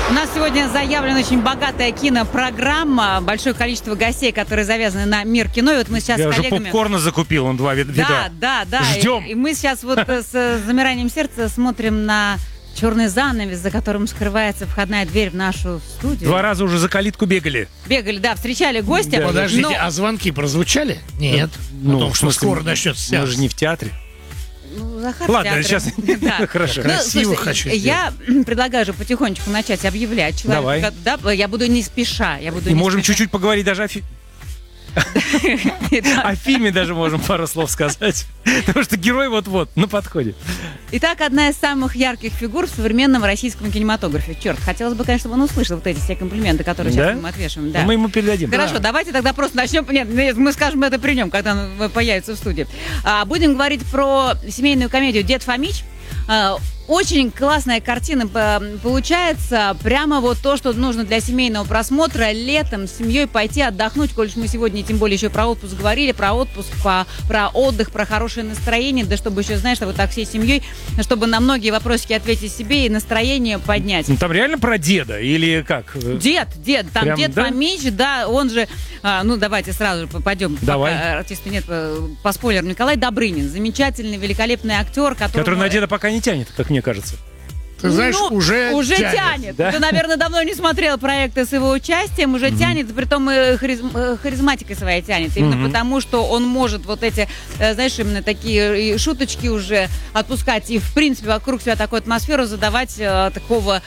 У нас сегодня заявлена очень богатая кинопрограмма, большое количество гостей, которые завязаны на мир кино. И вот мы сейчас Я с уже коллегами... попкорна закупил, он 2 вида. Да. Ждем. И мы сейчас вот с замиранием сердца смотрим на черный занавес, за которым скрывается входная дверь в нашу студию. 2 раза уже за калитку бегали. Бегали, да, встречали гостя. Да. Подождите, Но- а звонки прозвучали? Нет. Ну, О том, в что смысле, скоро начнется Мы сеанс. же не в театре. Ну, Захар в Ладно, театре. сейчас. Да. Хорошо. Красиво слушайте, хочу я предлагаю же потихонечку начать объявлять человека. Давай. Да, я буду не спеша. И можем чуть-чуть поговорить даже о о фильме даже можем пару слов сказать. Потому что герой вот-вот на подходе. Итак, одна из самых ярких фигур в современном российском кинематографе. Черт, хотелось бы, конечно, чтобы он услышал вот эти все комплименты, которые Да? сейчас мы ему отвешиваем. Да. Мы ему передадим. Хорошо, давайте тогда просто начнем. Нет, мы скажем это при нем, когда он появится в студии. Будем говорить про семейную комедию «Дед Фомич». Очень классная картина получается. Прямо вот то, что нужно для семейного просмотра. Летом с семьей пойти отдохнуть. Коль уж мы сегодня, тем более, еще про отпуск говорили. Про отпуск, про отдых, про хорошее настроение. Да чтобы еще, знаешь, вот так всей семьей, чтобы на многие вопросики ответить себе и настроение поднять. Ну там реально про деда или как? Дед, там Прям, дед да? Фомич, да, он же, ну давайте сразу же попадем, Давай. пока артиста нет, по спойлеру, Николай Добрынин, замечательный, великолепный актер, Который на деда пока не тянет, как мне кажется. Ты знаешь, Ну, уже тянет. Да? Ты, наверное, давно не смотрел проекты с его участием, уже тянет, притом и харизматикой своей тянет. Именно потому, что он может вот эти, знаешь, именно такие и шуточки уже отпускать и, в принципе, вокруг себя такую атмосферу задавать такого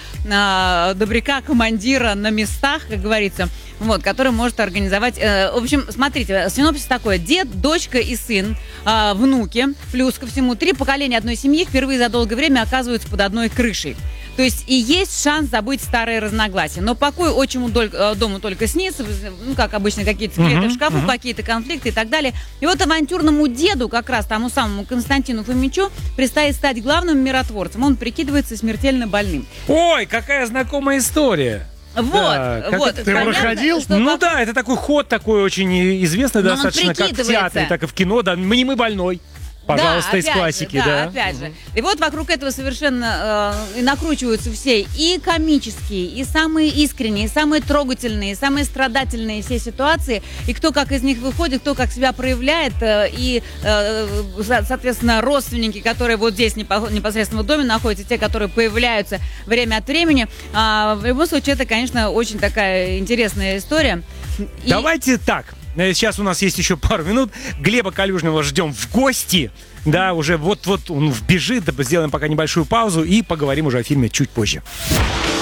добряка, командира на местах, как говорится, вот, который может организовать. В общем, смотрите, синопсис такой. Дед, дочка и сын, внуки, плюс ко всему 3 поколения одной семьи впервые за долгое время оказываются под одной крышей. То есть и есть шанс забыть старые разногласия. Но покой отчиму дому только снится, ну, как обычно, какие-то секреты в шкафу, какие-то конфликты и так далее. И вот авантюрному деду, как раз тому самому Константину Фомичу, предстоит стать главным миротворцем. Он прикидывается смертельно больным. Ой, какая знакомая история. Вот, Да, как вот. это- Ты Понятно, проходил? что Ну да, это такой ход такой очень известный Но он достаточно, как в прикидывается. театре, так и в кино. Да, мы больной. Пожалуйста, из опять же, классики, да. опять же. И вот вокруг этого совершенно и накручиваются все и комические, и самые искренние, и самые трогательные, и самые страдательные все ситуации. И кто как из них выходит, кто как себя проявляет. И, соответственно, родственники, которые вот здесь непосредственно в доме находятся, те, которые появляются время от времени. В любом случае, это, конечно, очень такая интересная история. И- Давайте так. Сейчас у нас есть еще пару минут. Глеба Калюжного ждем в гости. Да, уже вот он вбежит. Сделаем пока небольшую паузу и поговорим уже о фильме чуть позже.